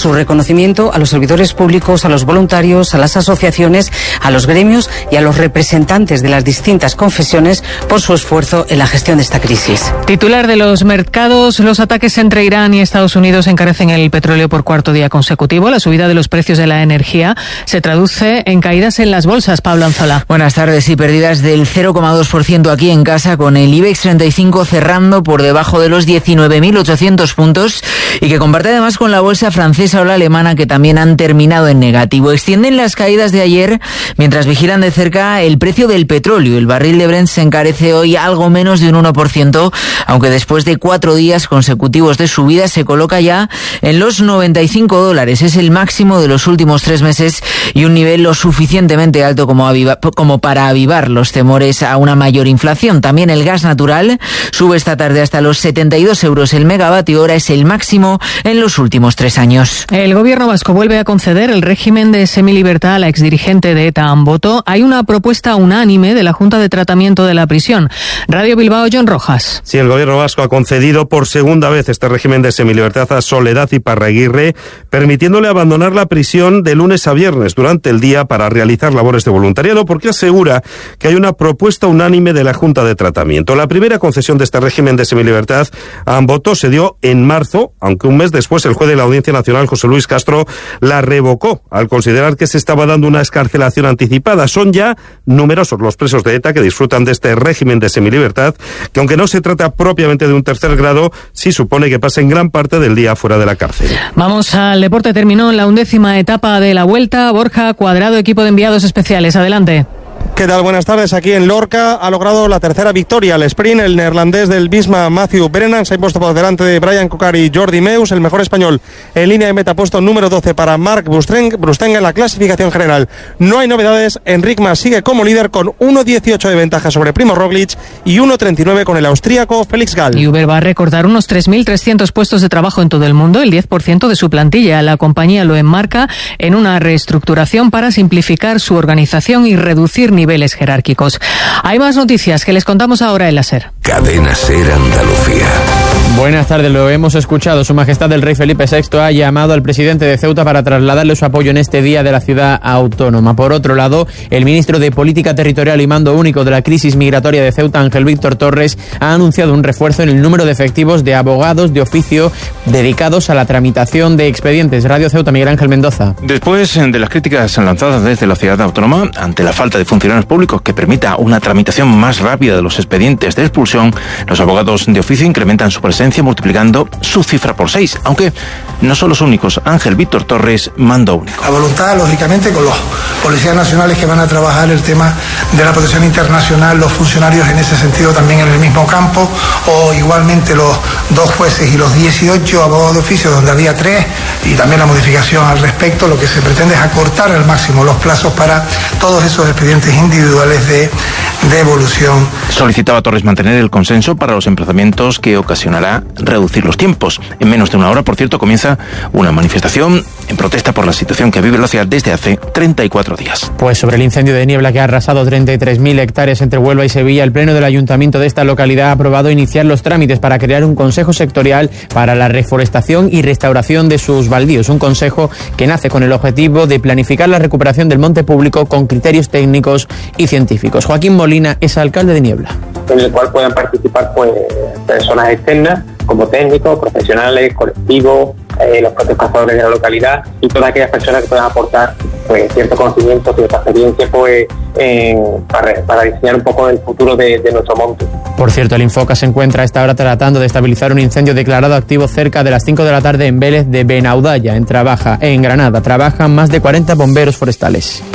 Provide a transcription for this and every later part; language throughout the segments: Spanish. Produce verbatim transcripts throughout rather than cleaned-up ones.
su reconocimiento a los servidores públicos, a los voluntarios, a las asociaciones, a los gremios y a los representantes de las distintas confesiones por su esfuerzo en la gestión de esta crisis. Titular de los mercados: los ataques entre Irán y Estados Unidos encarecen el petróleo por cuarto día consecutivo. La subida de los precios de la energía se traduce en caídas en las bolsas. Pablo Anzola. Buenas tardes. Y pérdidas del cero coma dos por ciento aquí en casa, con el IBEX treinta y cinco cerrando por debajo de los diecinueve mil ochocientos puntos y que comparte además con la bolsa francesa o la alemana, que también han terminado en negativo. Extienden las caídas de ayer mientras vigilan de cerca el precio del petróleo. El barril de Brent se encarece hoy algo menos de un uno por ciento, aunque después de cuatro días consecutivos de subida se coloca ya en los noventa y cinco dólares. Es el máximo de los últimos tres meses y un nivel lo suficientemente alto como, aviva, como para avivar los temores a una mayor inflación. También el gas natural sube esta tarde hasta los setenta y dos euros el megavatio hora, es el máximo en los últimos tres años. El gobierno vasco vuelve a conceder el régimen de semilibertad a la exdirigente de ETA, Amboto. Hay una propuesta unánime de la Junta de Tratamiento de la Prisión. Radio Bilbao, John Rojas. Sí, el gobierno vasco ha concedido por segunda vez este régimen de semilibertad a Soledad Iparraguirre, permitiéndole abandonar la prisión de lunes a viernes durante el día para realizar labores de voluntariado, porque asegura que hay una propuesta unánime de la Junta de Tratamiento. La primera concesión de este régimen de semilibertad a Amboto se dio en marzo, aunque un mes después el juez de la Audiencia Nacional, José Luis Castro, la revocó al considerar que se estaba dando una excarcelación anticipada. Son ya numerosos los presos de ETA que disfrutan de este régimen de semilibertad, que aunque no se trata propiamente de un tercer grado, sí supone que pasen gran parte del día fuera de la cárcel. Vamos al deporte. Terminó la undécima etapa de la Vuelta. Borja Cuadrado, equipo de enviados especiales. Adelante. ¿Qué tal? Buenas tardes. Aquí en Lorca ha logrado la tercera victoria al sprint el neerlandés del Visma, Matthew Brennan. Se ha puesto por delante de Brian Cocard y Jordi Meus. El mejor español en línea de meta, puesto número doce para Marc Brustenga en la clasificación general. No hay novedades. Enric Mas sigue como líder con uno dieciocho de ventaja sobre Primo Roglic y uno treinta y nueve con el austríaco Felix Gall. Y Uber va a recortar unos tres mil trescientos puestos de trabajo en todo el mundo, el diez por ciento de su plantilla. La compañía lo enmarca en una reestructuración para simplificar su organización y reducir niveles jerárquicos. Hay más noticias que les contamos ahora en la SER. Cadena SER Andalucía. Buenas tardes, lo hemos escuchado. Su Majestad el Rey Felipe sexto ha llamado al presidente de Ceuta para trasladarle su apoyo en este día de la ciudad autónoma. Por otro lado, el ministro de Política Territorial y Mando Único de la Crisis Migratoria de Ceuta, Ángel Víctor Torres, ha anunciado un refuerzo en el número de efectivos de abogados de oficio dedicados a la tramitación de expedientes. Radio Ceuta, Miguel Ángel Mendoza. Después de las críticas lanzadas desde la ciudad autónoma ante la falta de funcionarios públicos que permita una tramitación más rápida de los expedientes de expulsión, los abogados de oficio incrementan su presencia multiplicando su cifra por seis, aunque no son los únicos. Ángel Víctor Torres, Mando Único. La voluntad, lógicamente, con los policías nacionales que van a trabajar el tema de la protección internacional, los funcionarios en ese sentido también en el mismo campo, o igualmente los dos jueces y los dieciocho abogados de oficio, donde había tres, y también la modificación al respecto. Lo que se pretende es acortar al máximo los plazos para todos esos expedientes individuales de devolución. Solicitaba Torres mantener el consenso para los emplazamientos que ocasionará reducir los tiempos. En menos de una hora, por cierto, comienza una manifestación en protesta por la situación que vive la ciudad desde hace treinta y cuatro días. Pues sobre el incendio de niebla que ha arrasado treinta y tres mil hectáreas entre Huelva y Sevilla, el Pleno del Ayuntamiento de esta localidad ha aprobado iniciar los trámites para crear un consejo sectorial para la reforestación y restauración de sus baldíos. Un consejo que nace con el objetivo de planificar la recuperación del monte público con criterios técnicos y científicos. Joaquín Molina es alcalde de Niebla. En el cual puedan participar pues personas externas como técnicos, profesionales, colectivos, eh, los propios cazadores de la localidad y todas aquellas personas que puedan aportar pues cierto conocimiento, cierta experiencia pues eh, para, para diseñar un poco el futuro de, de nuestro monte. Por cierto, el Infoca se encuentra a esta hora tratando de estabilizar un incendio declarado activo cerca de las cinco de la tarde en Vélez de Benaudalla, en Trabaja, en Granada. Trabajan más de cuarenta bomberos forestales.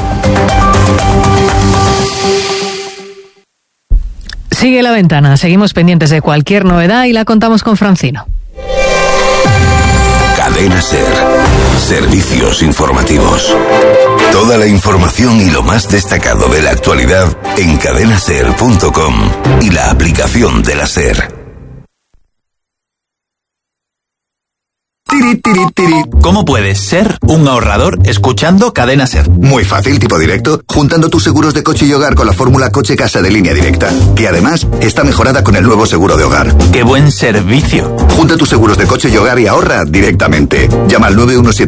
Sigue La Ventana, seguimos pendientes de cualquier novedad y la contamos con Francino. Cadena SER, servicios informativos. Toda la información y lo más destacado de la actualidad en cadena ser punto com y la aplicación de la SER. Tiri, tiri, tiri. ¿Cómo puedes ser un ahorrador escuchando Cadena SER? Muy fácil, tipo directo, juntando tus seguros de coche y hogar con la fórmula coche-casa de Línea Directa, que además está mejorada con el nuevo seguro de hogar. ¡Qué buen servicio! Junta tus seguros de coche y hogar y ahorra directamente. Llama al nueve uno siete